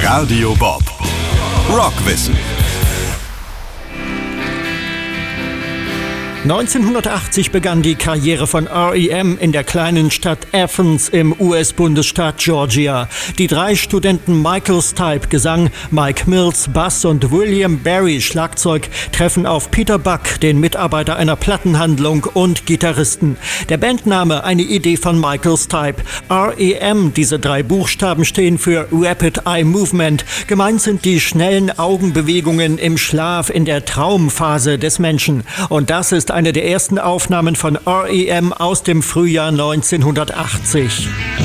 Radio Bob. Rockwissen. 1980 begann die Karriere von R.E.M. in der kleinen Stadt Athens im US-Bundesstaat Georgia. Die 3 Studenten Michael Stipe Gesang, Mike Mills Bass und William Berry Schlagzeug treffen auf Peter Buck, den Mitarbeiter einer Plattenhandlung und Gitarristen. Der Bandname eine Idee von Michael Stipe. R.E.M., diese 3 Buchstaben stehen für Rapid Eye Movement. Gemeint sind die schnellen Augenbewegungen im Schlaf, in der Traumphase des Menschen. Und das ist eine der ersten Aufnahmen von R.E.M. aus dem Frühjahr 1980.